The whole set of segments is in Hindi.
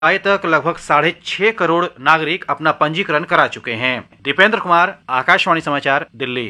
जुलाई तक लगभग 6.5 करोड़ नागरिक अपना पंजीकरण करा चुके हैं। दीपेंद्र कुमार, आकाशवाणी समाचार, दिल्ली।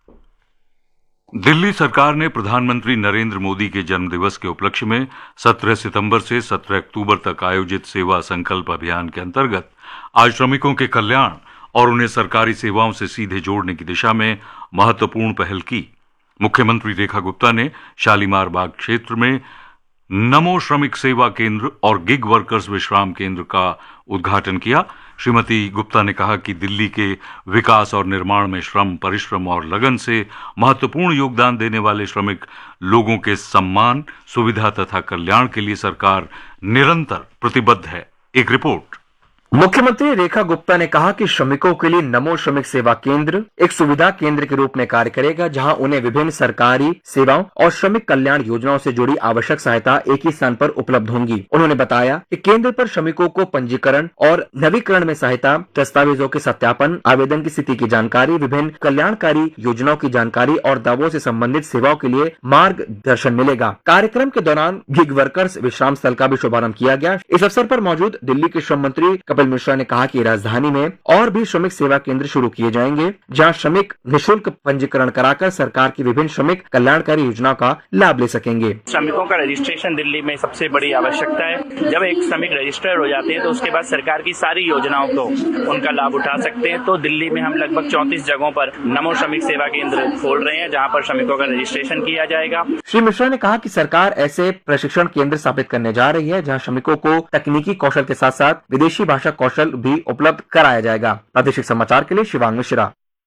दिल्ली सरकार ने प्रधानमंत्री नरेंद्र मोदी के जन्मदिवस के उपलक्ष्य में 17 सितंबर से 17 अक्टूबर तक आयोजित सेवा संकल्प अभियान के अंतर्गत आज श्रमिकों के कल्याण और उन्हें सरकारी सेवाओं से सीधे जोड़ने की दिशा में महत्वपूर्ण पहल की। मुख्यमंत्री रेखा गुप्ता ने शालीमार बाग क्षेत्र में नमो श्रमिक सेवा केंद्र और गिग वर्कर्स विश्राम केंद्र का उद्घाटन किया। श्रीमती गुप्ता ने कहा कि दिल्ली के विकास और निर्माण में श्रम, परिश्रम और लगन से महत्वपूर्ण योगदान देने वाले श्रमिक लोगों के सम्मान, सुविधा तथा कल्याण के लिए सरकार निरंतर प्रतिबद्ध है। एक रिपोर्ट। मुख्यमंत्री रेखा गुप्ता ने कहा कि श्रमिकों के लिए नमो श्रमिक सेवा केंद्र एक सुविधा केंद्र के रूप में कार्य करेगा, जहां उन्हें विभिन्न सरकारी सेवाओं और श्रमिक कल्याण योजनाओं से जुड़ी आवश्यक सहायता एक ही स्थान पर उपलब्ध होंगी। उन्होंने बताया कि केंद्र पर श्रमिकों को पंजीकरण और नवीकरण में सहायता, दस्तावेजों के सत्यापन, आवेदन की स्थिति की जानकारी, विभिन्न कल्याणकारी योजनाओं की जानकारी और दावों से संबंधित सेवाओं के लिए मार्गदर्शन मिलेगा। कार्यक्रम के दौरान गिग वर्कर्स विश्राम स्थल का भी शुभारंभ किया गया। इस अवसर पर मौजूद दिल्ली के श्रम मंत्री कपिल मिश्रा ने कहा कि राजधानी में और भी श्रमिक सेवा केंद्र शुरू किए जाएंगे, जहां श्रमिक निःशुल्क पंजीकरण कराकर सरकार की विभिन्न श्रमिक कल्याणकारी योजनाओं का लाभ ले सकेंगे। श्रमिकों का रजिस्ट्रेशन दिल्ली में सबसे बड़ी आवश्यकता है। जब एक श्रमिक रजिस्टर्ड हो जाते हैं तो उसके बाद सरकार की सारी योजनाओं को उनका लाभ उठा सकते हैं। तो दिल्ली में हम लगभग 34 जगहों पर नमो श्रमिक सेवा केंद्र खोल रहे हैं, जहाँ पर श्रमिकों का रजिस्ट्रेशन किया जाएगा। श्री मिश्रा ने कहा कि सरकार ऐसे प्रशिक्षण केंद्र स्थापित करने जा रही है, जहाँ श्रमिकों को तकनीकी कौशल के साथ साथ विदेशी भाषा कौशल भी उपलब्ध कराया जाएगा। प्रादेशिक समाचार के लिए शिवांग मिश्रा।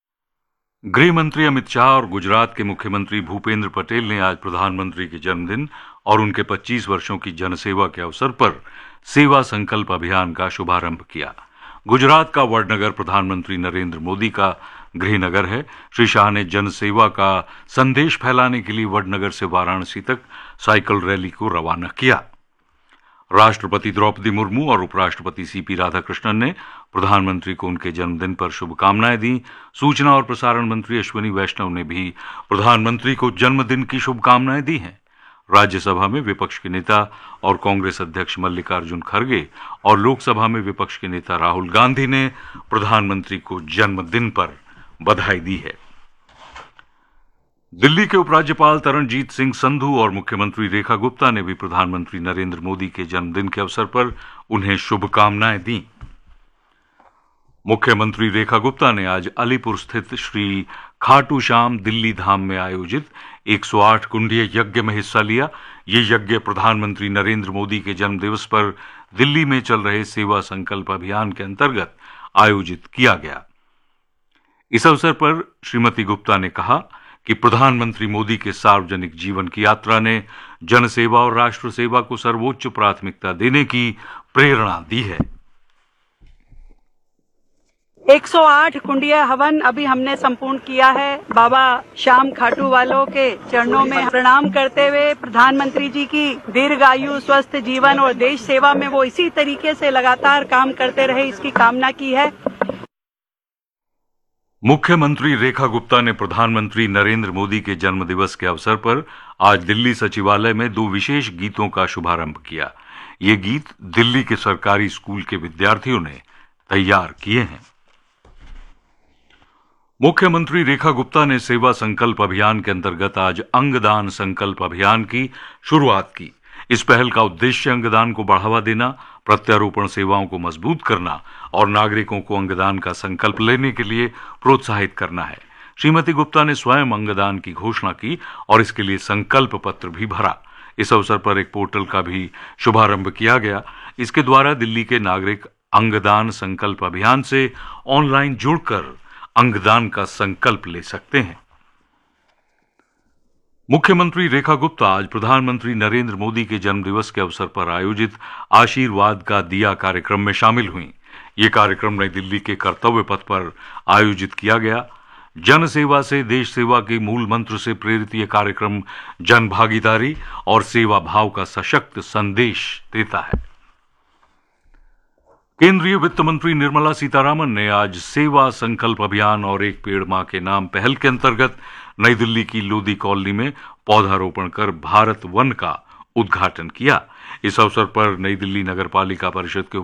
गृह मंत्री अमित शाह और गुजरात के मुख्यमंत्री भूपेंद्र पटेल ने आज प्रधानमंत्री के जन्मदिन और उनके 25 वर्षों की जनसेवा के अवसर पर सेवा संकल्प अभियान का शुभारंभ किया। गुजरात का वडनगर प्रधानमंत्री नरेंद्र मोदी का गृहनगर है। श्री शाह ने जनसेवा का संदेश फैलाने के लिए वडनगर से वाराणसी तक साइकिल रैली को रवाना किया। राष्ट्रपति द्रौपदी मुर्मू और उपराष्ट्रपति सीपी राधाकृष्णन ने प्रधानमंत्री को उनके जन्मदिन पर शुभकामनाएं दी। सूचना और प्रसारण मंत्री अश्विनी वैष्णव ने भी प्रधानमंत्री को जन्मदिन की शुभकामनाएं दी हैं। राज्यसभा में विपक्ष के नेता और कांग्रेस अध्यक्ष मल्लिकार्जुन खड़गे और लोकसभा में विपक्ष के नेता राहुल गांधी ने प्रधानमंत्री को जन्मदिन पर बधाई दी है। दिल्ली के उपराज्यपाल तरणजीत सिंह संधू और मुख्यमंत्री रेखा गुप्ता ने भी प्रधानमंत्री नरेंद्र मोदी के जन्मदिन के अवसर पर उन्हें शुभकामनाएं दी। मुख्यमंत्री रेखा गुप्ता ने आज अलीपुर स्थित श्री खाटू श्याम दिल्ली धाम में आयोजित 108 कुंडीय यज्ञ में हिस्सा लिया। ये यज्ञ प्रधानमंत्री नरेंद्र मोदी के जन्मदिवस पर दिल्ली में चल रहे सेवा संकल्प अभियान के अंतर्गत आयोजित किया गया। इस अवसर पर श्रीमती गुप्ता ने कहा कि प्रधानमंत्री मोदी के सार्वजनिक जीवन की यात्रा ने जनसेवा और राष्ट्र सेवा को सर्वोच्च प्राथमिकता देने की प्रेरणा दी है। 108 कुंडिया हवन अभी हमने संपूर्ण किया है। बाबा श्याम खाटू वालों के चरणों में प्रणाम करते हुए प्रधानमंत्री जी की दीर्घायु, स्वस्थ जीवन और देश सेवा में वो इसी तरीके से लगातार काम करते रहे, इसकी कामना की है। मुख्यमंत्री रेखा गुप्ता ने प्रधानमंत्री नरेंद्र मोदी के जन्मदिवस के अवसर पर आज दिल्ली सचिवालय में 2 विशेष गीतों का शुभारंभ किया। ये गीत दिल्ली के सरकारी स्कूल के विद्यार्थियों ने तैयार किए हैं। मुख्यमंत्री रेखा गुप्ता ने सेवा संकल्प अभियान के अंतर्गत आज अंगदान संकल्प अभियान की शुरुआत की। इस पहल का उद्देश्य अंगदान को बढ़ावा देना, प्रत्यारोपण सेवाओं को मजबूत करना और नागरिकों को अंगदान का संकल्प लेने के लिए प्रोत्साहित करना है। श्रीमती गुप्ता ने स्वयं अंगदान की घोषणा की और इसके लिए संकल्प पत्र भी भरा। इस अवसर पर एक पोर्टल का भी शुभारंभ किया गया। इसके द्वारा दिल्ली के नागरिक अंगदान संकल्प अभियान से ऑनलाइन जुड़कर अंगदान का संकल्प ले सकते हैं। मुख्यमंत्री रेखा गुप्ता आज प्रधानमंत्री नरेंद्र मोदी के जन्मदिवस के अवसर पर आयोजित आशीर्वाद का दिया कार्यक्रम में शामिल हुई। ये कार्यक्रम नई दिल्ली के कर्तव्य पथ पर आयोजित किया गया। जन सेवा से देश सेवा के मूल मंत्र से प्रेरित ये कार्यक्रम जन भागीदारी और सेवा भाव का सशक्त संदेश देता है। केंद्रीय वित्त मंत्री निर्मला सीतारामन ने आज सेवा संकल्प अभियान और एक पेड़ मां के नाम पहल के अंतर्गत नई दिल्ली की लोधी कॉलोनी में पौधारोपण कर भारत वन का उद्घाटन किया। इस अवसर पर नई दिल्ली नगर पालिका परिषद के